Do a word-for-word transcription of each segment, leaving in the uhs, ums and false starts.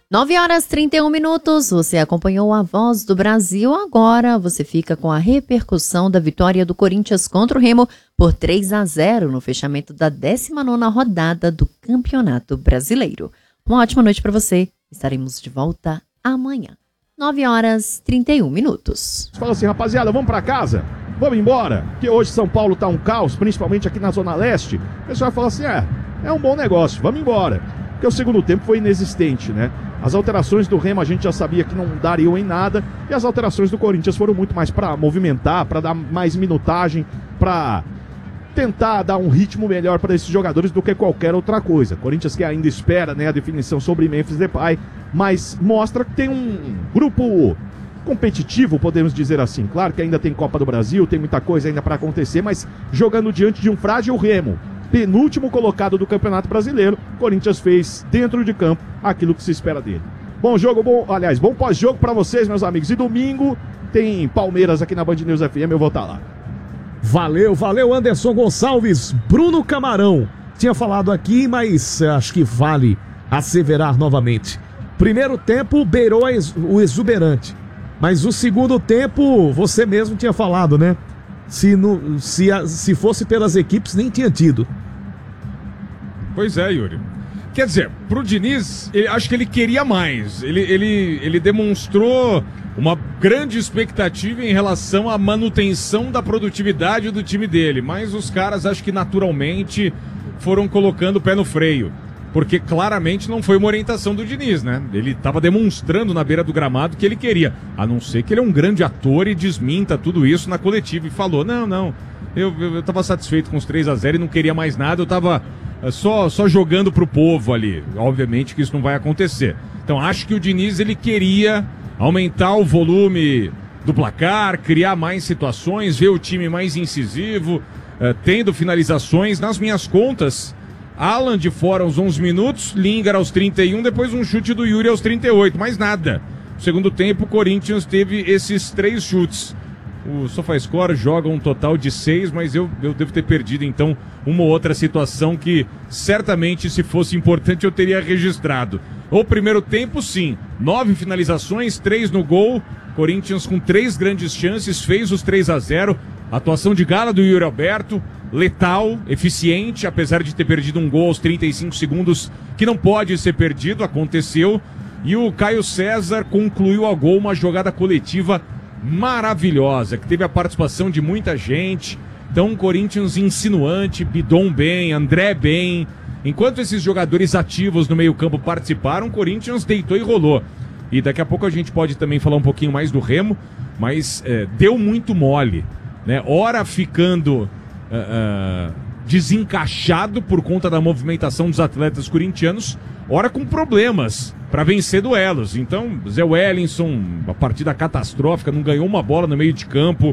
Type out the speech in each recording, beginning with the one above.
nove horas e trinta e um minutos, você acompanhou a Voz do Brasil. Agora você fica com a repercussão da vitória do Corinthians contra o Remo por três a zero no fechamento da décima nona rodada do Campeonato Brasileiro. Uma ótima noite para você. Estaremos de volta amanhã. nove horas e trinta e um minutos. Fala assim, rapaziada, vamos para casa? Vamos embora? Porque hoje São Paulo tá um caos, principalmente aqui na Zona Leste. O pessoal fala assim, é, é um bom negócio, vamos embora. Porque o segundo tempo foi inexistente, né? As alterações do Remo a gente já sabia que não dariam em nada. E as alterações do Corinthians foram muito mais para movimentar, para dar mais minutagem, para tentar dar um ritmo melhor para esses jogadores do que qualquer outra coisa. Corinthians que ainda espera, né, a definição sobre Memphis Depay, mas mostra que tem um grupo competitivo, podemos dizer assim. Claro que ainda tem Copa do Brasil, tem muita coisa ainda para acontecer, mas jogando diante de um frágil Remo, penúltimo colocado do Campeonato Brasileiro, Corinthians fez dentro de campo aquilo que se espera dele. Bom jogo, bom, aliás, bom pós-jogo para vocês, meus amigos. E domingo tem Palmeiras aqui na Band News F M, eu vou estar lá. Valeu, valeu Anderson Gonçalves. Bruno Camarão tinha falado aqui, mas acho que vale asseverar novamente. Primeiro tempo beirou o exuberante, mas o segundo tempo você mesmo tinha falado, né? Se, no, se, se fosse pelas equipes, nem tinha tido. Pois é, Yuri. Quer dizer, pro Diniz, ele, acho que ele queria mais. Ele, ele, ele demonstrou uma grande expectativa em relação à manutenção da produtividade do time dele. Mas os caras, acho que naturalmente, foram colocando o pé no freio. Porque claramente não foi uma orientação do Diniz, né? Ele estava demonstrando na beira do gramado que ele queria. A não ser que ele é um grande ator e desminta tudo isso na coletiva e falou, não, não, eu, eu, eu tava satisfeito com os três a zero e não queria mais nada, eu tava uh, só, só jogando pro povo ali. Obviamente que isso não vai acontecer. Então acho que o Diniz, ele queria aumentar o volume do placar, criar mais situações, ver o time mais incisivo, uh, tendo finalizações. Nas minhas contas, Alan de fora aos onze minutos, Lingard aos trinta e um, depois um chute do Yuri aos trinta e oito, mais nada. No segundo tempo, o Corinthians teve esses três chutes. O SofaScore joga um total de seis, mas eu, eu devo ter perdido, então, uma ou outra situação que, certamente, se fosse importante, eu teria registrado. O primeiro tempo, sim, nove finalizações, três no gol. Corinthians com três grandes chances, fez os três a zero. Atuação de gala do Yuri Alberto, letal, eficiente, apesar de ter perdido um gol aos trinta e cinco segundos, que não pode ser perdido, aconteceu. E o Caio César concluiu a gol uma jogada coletiva maravilhosa, que teve a participação de muita gente. Então, um Corinthians insinuante, Bidon bem, André bem. Enquanto esses jogadores ativos no meio-campo participaram, o Corinthians deitou e rolou. E daqui a pouco a gente pode também falar um pouquinho mais do Remo, mas é, deu muito mole, né? Ora ficando uh, uh, desencaixado por conta da movimentação dos atletas corintianos, ora com problemas para vencer duelos. Então, Zé Wellington, uma partida catastrófica, não ganhou uma bola no meio de campo.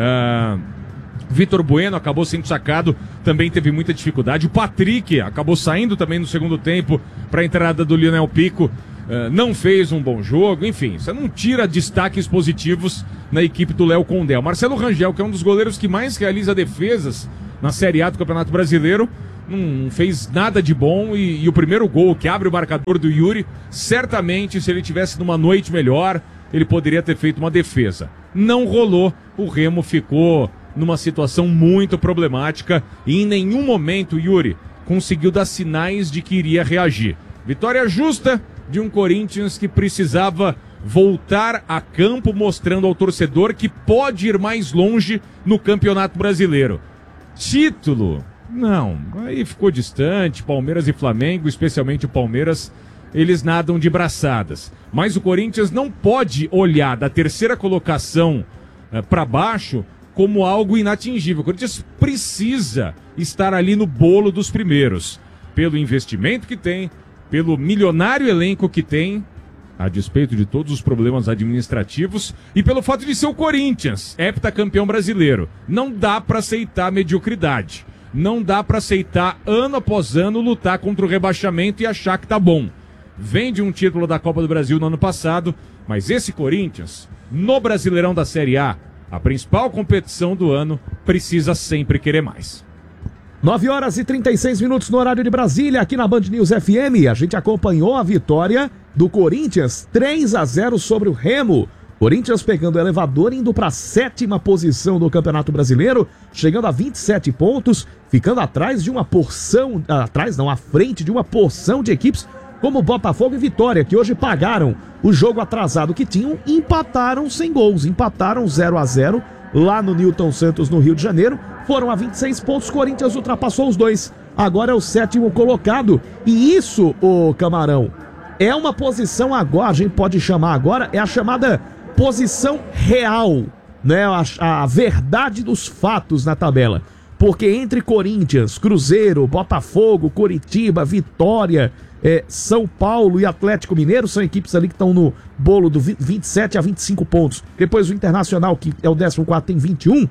Uh, Vitor Bueno acabou sendo sacado, também teve muita dificuldade. O Patrick acabou saindo também no segundo tempo para a entrada do Lionel Pico. Uh, não fez um bom jogo, enfim, você não tira destaques positivos na equipe do Léo Condé. O Marcelo Rangel, que é um dos goleiros que mais realiza defesas na Série A do Campeonato Brasileiro, não fez nada de bom. E, e o primeiro gol que abre o marcador do Yuri, certamente, se ele tivesse numa noite melhor, ele poderia ter feito uma defesa. Não rolou, o Remo ficou numa situação muito problemática e em nenhum momento o Yuri conseguiu dar sinais de que iria reagir. Vitória justa de um Corinthians que precisava voltar a campo, mostrando ao torcedor que pode ir mais longe no Campeonato Brasileiro. Título? Não, aí ficou distante. Palmeiras e Flamengo, especialmente o Palmeiras, eles nadam de braçadas. Mas o Corinthians não pode olhar da terceira colocação eh, para baixo como algo inatingível. O Corinthians precisa estar ali no bolo dos primeiros, pelo investimento que tem, pelo milionário elenco que tem, a despeito de todos os problemas administrativos, e pelo fato de ser o Corinthians, heptacampeão brasileiro. Não dá para aceitar a mediocridade. Não dá para aceitar, ano após ano, lutar contra o rebaixamento e achar que tá bom. Vem de um título da Copa do Brasil no ano passado, mas esse Corinthians, no Brasileirão da Série A, a principal competição do ano, precisa sempre querer mais. nove horas e trinta e seis minutos no horário de Brasília, aqui na Band News F M. A gente acompanhou a vitória do Corinthians, três a zero sobre o Remo. Corinthians pegando o elevador, indo para a sétima posição do Campeonato Brasileiro, chegando a vinte e sete pontos, ficando atrás de uma porção, atrás não, à frente de uma porção de equipes como Botafogo e Vitória, que hoje pagaram o jogo atrasado que tinham e empataram sem gols, empataram zero a zero lá no Newton Santos, no Rio de Janeiro, foram a vinte e seis pontos, Corinthians ultrapassou os dois, agora é o sétimo colocado, e isso, ô Camarão, é uma posição agora, a gente pode chamar agora, é a chamada posição real, né? A, a verdade dos fatos na tabela. Porque entre Corinthians, Cruzeiro, Botafogo, Coritiba, Vitória, é, São Paulo e Atlético Mineiro, são equipes ali que estão no bolo do vinte e sete a vinte e cinco pontos. Depois o Internacional, que é o décimo quarto, tem vinte e um.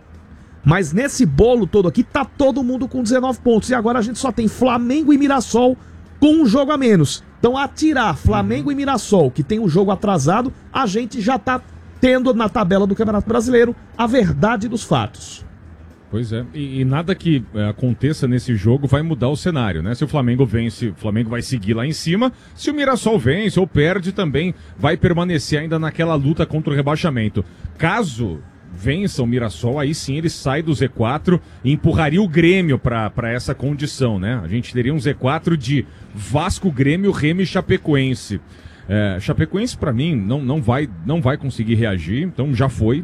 Mas nesse bolo todo aqui, tá todo mundo com dezenove pontos. E agora a gente só tem Flamengo e Mirassol com um jogo a menos. Então, a tirar Flamengo e Mirassol, que tem um jogo atrasado, a gente já tá tendo na tabela do Campeonato Brasileiro a verdade dos fatos. Pois é, e, e nada que é, aconteça nesse jogo vai mudar o cenário, né? Se o Flamengo vence, o Flamengo vai seguir lá em cima. Se o Mirassol vence ou perde, também vai permanecer ainda naquela luta contra o rebaixamento. Caso vença o Mirassol, aí sim ele sai do Z quatro e empurraria o Grêmio para essa condição, né? A gente teria um Z quatro de Vasco, Grêmio, Remo e Chapecoense. É, Chapecoense, para mim, não, não, vai, não vai conseguir reagir, então já foi.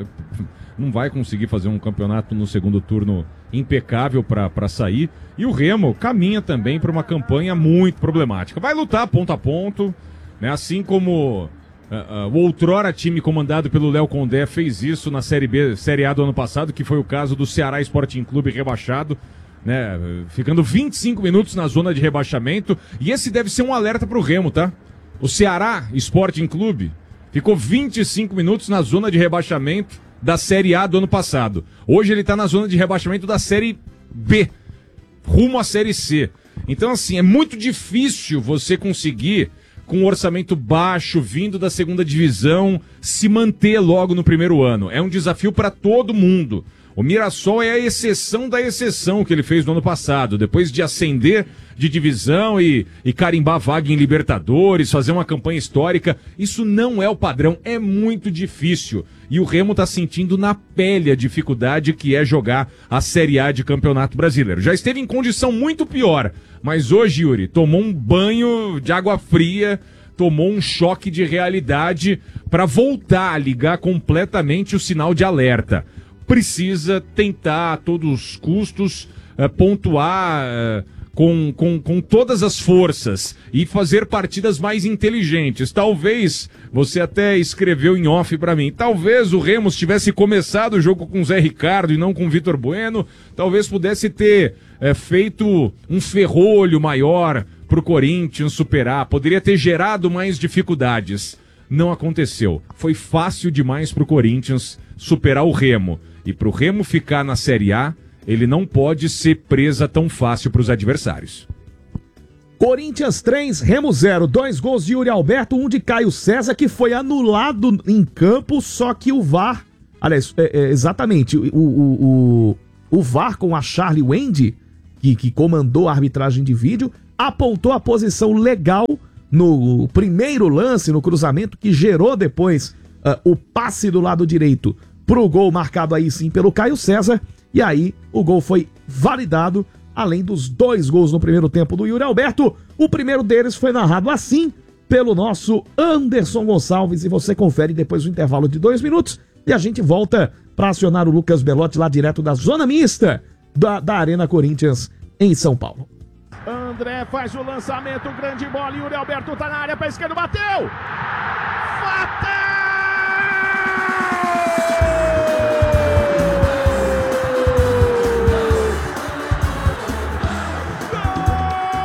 Não vai conseguir fazer um campeonato no segundo turno impecável para sair. E o Remo caminha também para uma campanha muito problemática. Vai lutar ponto a ponto, né? Assim como Uh, uh, o outrora time comandado pelo Léo Condé fez isso na Série B, Série A do ano passado, que foi o caso do Ceará Sporting Clube rebaixado, né, ficando vinte e cinco minutos na zona de rebaixamento, e esse deve ser um alerta pro Remo, tá? O Ceará Sporting Clube ficou vinte e cinco minutos na zona de rebaixamento da Série A do ano passado. Hoje ele tá na zona de rebaixamento da Série B, rumo à Série C. Então, assim, é muito difícil você conseguir, com um orçamento baixo, vindo da segunda divisão, se manter logo no primeiro ano. É um desafio para todo mundo. O Mirassol é a exceção da exceção que ele fez no ano passado. Depois de ascender de divisão e, e carimbar vaga em Libertadores, fazer uma campanha histórica, isso não é o padrão, é muito difícil. E o Remo está sentindo na pele a dificuldade que é jogar a Série A de Campeonato Brasileiro. Já esteve em condição muito pior, mas hoje, Yuri, tomou um banho de água fria, tomou um choque de realidade para voltar a ligar completamente o sinal de alerta. Precisa tentar a todos os custos uh, pontuar uh, com, com, com todas as forças e fazer partidas mais inteligentes. Talvez, você até escreveu em off para mim, talvez o Remo tivesse começado o jogo com o Zé Ricardo e não com o Vitor Bueno, talvez pudesse ter uh, feito um ferrolho maior pro Corinthians superar, poderia ter gerado mais dificuldades. Não aconteceu. Foi fácil demais pro Corinthians superar o Remo. E pro Remo ficar na Série A, ele não pode ser presa tão fácil pros adversários. Corinthians três, Remo zero. Dois gols de Yuri Alberto, um de Caio César, que foi anulado em campo, só que o V A R... Aliás, é, é, exatamente, o, o, o, o V A R com a Charlie Wendy, que, que comandou a arbitragem de vídeo, apontou a posição legal no primeiro lance, no cruzamento, que gerou depois uh, o passe do lado direito pro gol marcado aí sim pelo Caio César, e aí o gol foi validado, além dos dois gols no primeiro tempo do Yuri Alberto. O primeiro deles foi narrado assim pelo nosso Anderson Gonçalves, e você confere depois do intervalo de dois minutos, e a gente volta para acionar o Lucas Belotti lá direto da zona mista da, da Arena Corinthians em São Paulo. André faz o lançamento, grande bola, Yuri Alberto tá na área, pra esquerda, bateu!